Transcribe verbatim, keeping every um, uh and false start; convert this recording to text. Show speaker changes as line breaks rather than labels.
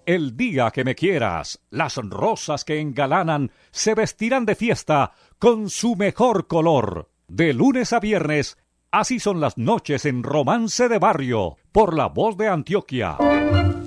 El día que me quieras, las rosas que engalanan se vestirán de fiesta con su mejor color. De lunes a viernes, así son las noches en Romance de Barrio, por La Voz de Antioquia.